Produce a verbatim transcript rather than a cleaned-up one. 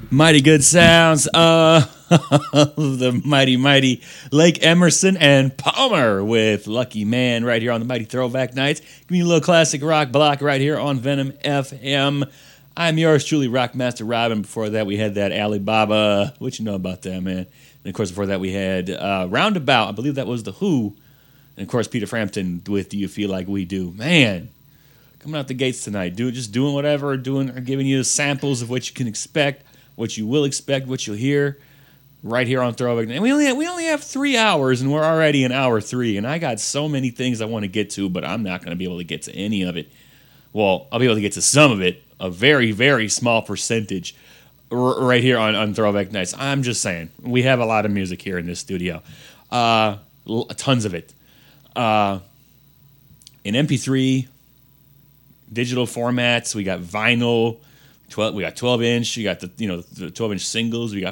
Mighty good sounds of the mighty, mighty Lake Emerson and Palmer with Lucky Man right here on the Mighty Throwback Nights. Give me a little classic rock block right here on Venom F M. I'm yours truly, Rockmaster Robin. Before that, we had that Alibaba. What you know about that, man? And, of course, before that, we had uh, Roundabout. I believe that was The Who. And, of course, Peter Frampton with Do You Feel Like We Do. Man, coming out the gates tonight. Do, just doing whatever, doing, or giving you samples of what you can expect, what you will expect, what you'll hear right here on Throwback. And we only have, we only have three hours, and we're already in hour three. And I got so many things I want to get to, but I'm not going to be able to get to any of it. Well, I'll be able to get to some of it, a very, very small percentage r- right here on, on Throwback Nights. I'm just saying, we have a lot of music here in this studio. Uh, l- tons of it. Uh, in M P three, digital formats, we got vinyl, twelve. We got twelve inch. You got the you know the twelve inch singles. We got